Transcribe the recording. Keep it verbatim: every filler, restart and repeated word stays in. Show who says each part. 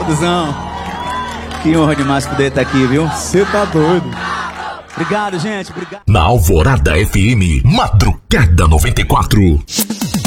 Speaker 1: Duzão, que honra demais poder estar aqui, viu?
Speaker 2: Você tá doido.
Speaker 1: Obrigado, gente. Obrigado.
Speaker 3: Na Alvorada F M, Madrugada noventa e quatro.